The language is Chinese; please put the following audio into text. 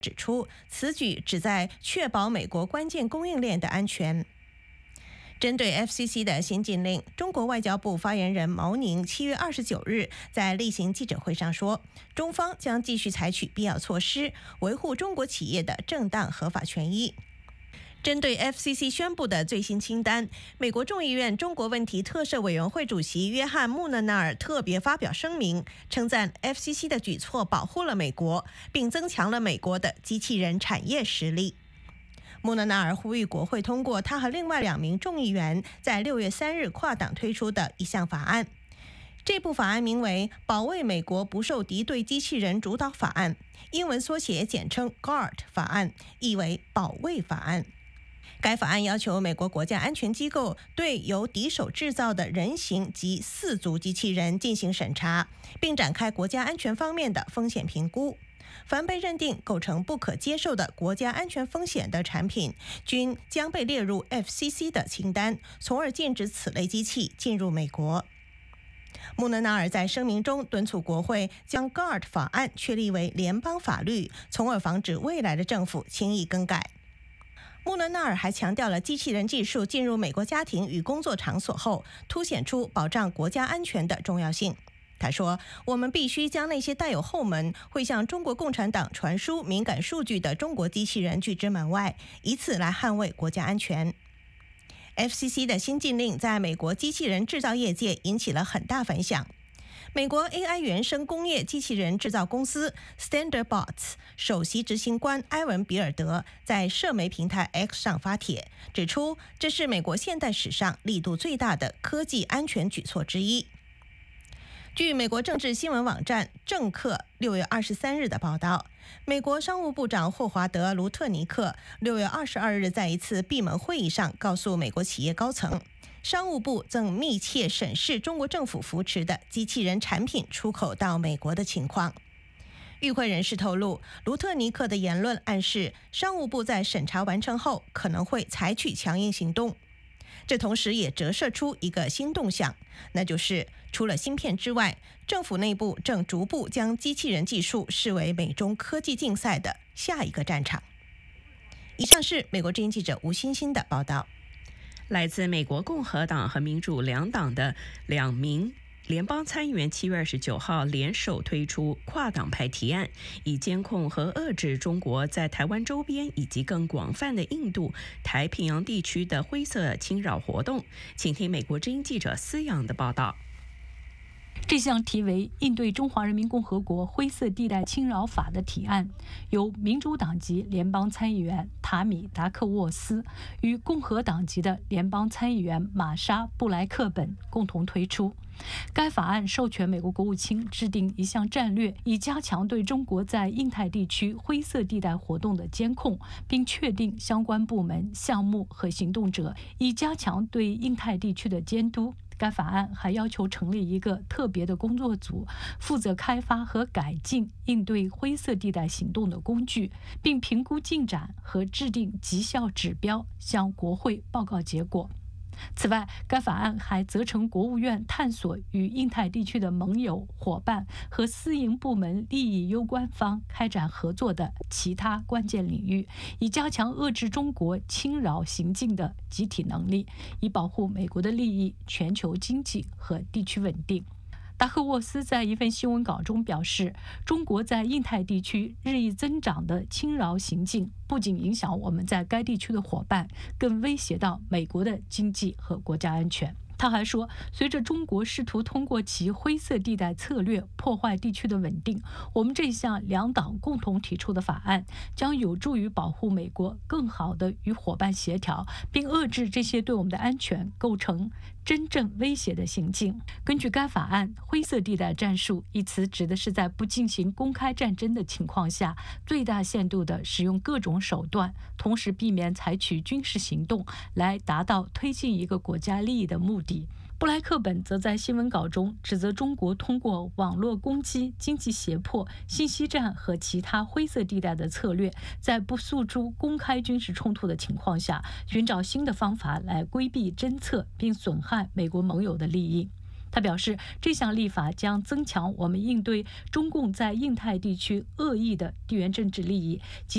指出，此举旨在确保美国关键供应链的安全。针对 FCC 的新禁令，中国外交部发言人毛宁7月29日在例行记者会上说，中方将继续采取必要措施，维护中国企业的正当合法权益。针对 FCC 宣布的最新清单，美国众议院中国问题特设委员会主席约翰·穆勒纳尔特别发表声明，称赞 FCC 的举措保护了美国，并增强了美国的机器人产业实力。穆勒纳尔呼吁国会通过他和另外2名众议员在6月3日跨党推出的一项法案。这部法案名为《保卫美国不受敌对机器人主导法案》，英文缩写简称 GARD 法案，意为保卫法案。该法案要求美国国家安全机构对由敌手制造的人形及4足机器人进行审查，并展开国家安全方面的风险评估。凡被认定构成不可接受的国家安全风险的产品，均将被列入 FCC 的清单，从而禁止此类机器进入美国。穆勒纳尔在声明中敦促国会将 GARD 法案确立为联邦法律，从而防止未来的政府轻易更改。穆勒纳尔还强调了机器人技术进入美国家庭与工作场所后，凸显出保障国家安全的重要性。他说，我们必须将那些带有后门，会向中国共产党传输敏感数据的中国机器人拒之门外，以此来捍卫国家安全。FCC 的新禁令在美国机器人制造业界引起了很大反响。美国 AI 原生工业机器人制造公司 StanderBots 首席执行官埃文·比尔德在社媒平台 X 上发帖，指出这是美国现代史上力度最大的科技安全举措之一。据美国政治新闻网站政客6月23日的报道，美国商务部长霍华德·卢特尼克6月22日在一次闭门会议上告诉美国企业高层，商务部正密切审视中国政府扶持的机器人产品出口到美国的情况。与会人士透露，卢特尼克的言论暗示商务部在审查完成后可能会采取强硬行动。这同时也折射出一个新动向，那就是除了芯片之外，政府内部正逐步将机器人技术视为美中科技竞赛的下一个战场。以上是美国之音记者吴欣欣的报道。 来自美国共和党和民主两党的2名联邦参议员7月29号联手推出跨党派提案，以监控和遏制中国在台湾周边以及更广泛的印度太平洋地区的灰色侵扰活动。请听美国之音记者思阳的报道。 这项题为《应对中华人民共和国灰色地带侵扰法》的提案，由民主党籍联邦参议员塔米·达克沃斯与共和党籍的联邦参议员玛莎·布莱克本共同推出。该法案授权美国国务卿制定一项战略，以加强对中国在印太地区灰色地带活动的监控，并确定相关部门、项目和行动者，以加强对印太地区的监督。该法案还要求成立一个特别的工作组，负责开发和改进应对灰色地带行动的工具，并评估进展和制定绩效指标，向国会报告结果。此外，该法案还责成国务院探索与印太地区的盟友、伙伴和私营部门利益攸关方开展合作的其他关键领域，以加强遏制中国侵扰行径的集体能力，以保护美国的利益、全球经济和地区稳定。达克沃斯在一份新闻稿中表示，中国在印太地区日益增长的侵扰行径不仅影响我们在该地区的伙伴，更威胁到美国的经济和国家安全。他还说，随着中国试图通过其灰色地带策略破坏地区的稳定，我们这项两党共同提出的法案将有助于保护美国更好地与伙伴协调，并遏制这些对我们的安全构成真正威胁的行径。根据该法案，灰色地带战术一词指的是在不进行公开战争的情况下，最大限度地使用各种手段，同时避免采取军事行动，来达到推进一个国家利益的目的。布莱克本则在新闻稿中指责中国通过网络攻击、经济胁迫、信息战和其他灰色地带的策略，在不诉诸公开军事冲突的情况下，寻找新的方法来规避侦测并损害美国盟友的利益。他表示，这项立法将增强我们应对中共在印太地区恶意的地缘政治利益及